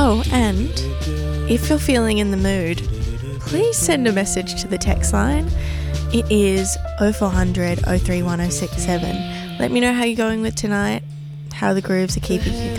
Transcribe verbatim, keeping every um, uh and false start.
Oh, and if you're feeling in the mood, please send a message to the text line. It is oh four hundred, oh three one oh six seven. Let me know how you're going with tonight, how the grooves are keeping you